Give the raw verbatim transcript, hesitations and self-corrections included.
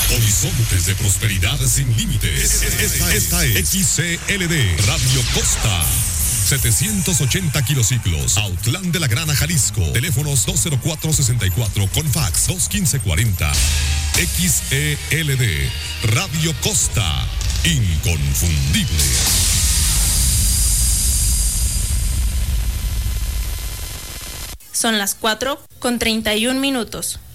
Horizontes de prosperidad sin límites. Esta, esta es X C L D Radio Costa. setecientos ochenta kilociclos, Autlán de la Grana, Jalisco. Teléfonos dos cero cuatro sesenta y cuatro con fax dos quince cuarenta. X E L D Radio Costa. Inconfundible. Son las cuatro con treinta y un minutos.